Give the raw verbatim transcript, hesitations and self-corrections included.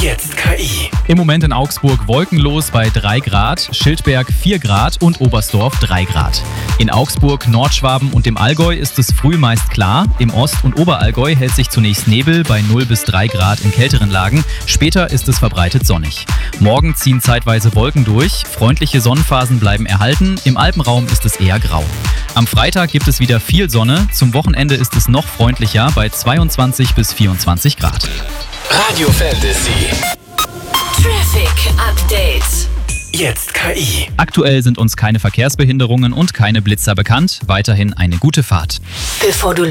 Jetzt K I. Im Moment in Augsburg wolkenlos bei drei Grad, Schildberg vier Grad und Oberstdorf drei Grad. In Augsburg, Nordschwaben und dem Allgäu ist es früh meist klar. Im Ost- und Oberallgäu hält sich zunächst Nebel bei null bis drei Grad in kälteren Lagen. Später ist es verbreitet sonnig. Morgen ziehen zeitweise Wolken durch. Freundliche Sonnenphasen bleiben erhalten. Im Alpenraum ist es eher grau. Am Freitag gibt es wieder viel Sonne. Zum Wochenende ist es noch freundlicher bei zweiundzwanzig bis vierundzwanzig Grad. Radio Fantasy. Traffic Update. Jetzt K I. Aktuell sind uns keine Verkehrsbehinderungen und keine Blitzer bekannt. Weiterhin eine gute Fahrt. Bevor du